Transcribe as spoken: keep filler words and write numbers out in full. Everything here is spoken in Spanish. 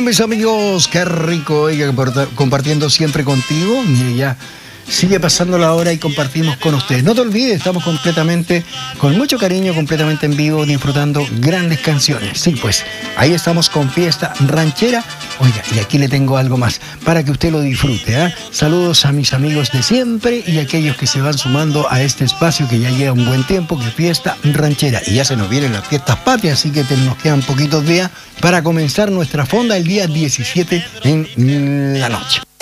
mis amigos, qué rico, oiga, compartiendo siempre contigo. Mire, ya sigue pasando la hora y compartimos con ustedes. No te olvides, estamos completamente, con mucho cariño, completamente en vivo, disfrutando grandes canciones. Sí, pues, ahí estamos con Fiesta Ranchera. Oiga, y aquí le tengo algo más para que usted lo disfrute, ¿eh? Saludos a mis amigos de siempre y a aquellos que se van sumando a este espacio que ya lleva un buen tiempo, que es Fiesta Ranchera. Y ya se nos vienen las fiestas patrias, así que nos quedan poquitos días para comenzar nuestra fonda el día diecisiete en la noche.